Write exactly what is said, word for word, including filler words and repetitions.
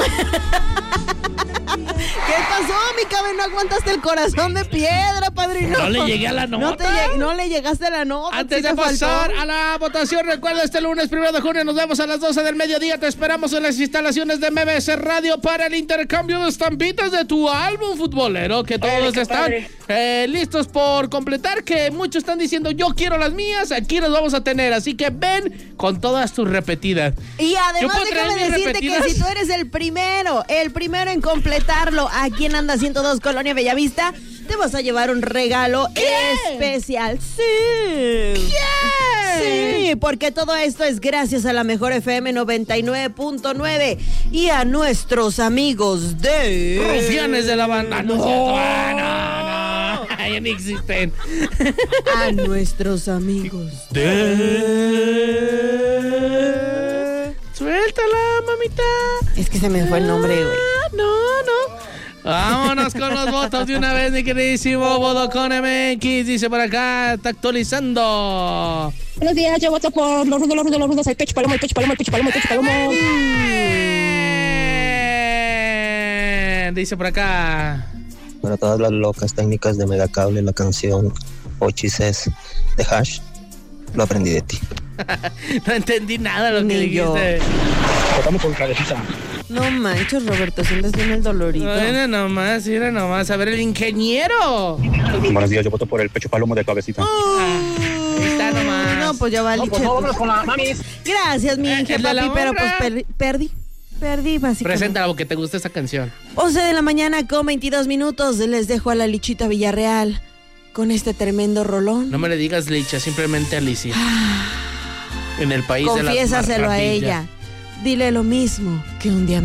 ¿Qué pasó, mi cabe? ¿No aguantaste el corazón de piedra, padrino? No le llegué a la nota. No, te lleg- no le llegaste a la nota. Antes ¿sí de te pasar faltó? a la votación, recuerda, este lunes primero de junio nos vemos a las doce del mediodía. Te esperamos en las instalaciones de M B S Radio para el intercambio de estampitas de tu álbum futbolero, que todos Ay, qué están padre. eh, listos por completar, que muchos están diciendo yo quiero las mías, aquí las vamos a tener, así que ven con todas tus repetidas. Y ¿Yo además puedo traer déjame mis decirte repetidas? que si tú eres el primero, el primero en completarlo aquí en Anda ciento dos Colonia Bellavista, te vas a llevar un regalo especial. Sí. Sí, porque todo esto es gracias a la mejor F M noventa y nueve punto nueve y a nuestros amigos de... Rufianes de la banda. No, no, no, no. Ya ni existen. A nuestros amigos De... Suéltala, mamita. Es que se me fue el nombre, güey. No, no. Vámonos con los votos de una vez, mi queridísimo Vodocon M X. Dice por acá, está actualizando. Buenos días, yo voto por los rudos, los rudos, los rudos, el pecho palomo, el pecho palomo, el pecho palomo, el pecho palomo. Eh, Dice por acá. Para todas las locas técnicas de Megacable, la canción Ochises de Hash, lo aprendí de ti. No entendí nada de lo que Ni yo. dijiste. Votamos por cabecita. No manches, Roberto, sientes bien el dolorito. Mira nomás, mira nomás. A ver, el ingeniero. Buenos días, yo voto por el pecho palomo de cabecita. Ahí está nomás. No, pues ya valí. No, pues no, vámonos con la mamis. Gracias, mi Eh, Inge, el de la papi, pero honra. pues per- perdí. Perdí, básicamente. Preséntala porque te gusta esa canción. once de la mañana con veintidós minutos. Les dejo a la Lichita Villarreal con este tremendo rolón. No me le digas Licha, simplemente Alicia. En el país de las Confiésaselo a maravillas. ella. Dile lo mismo que un día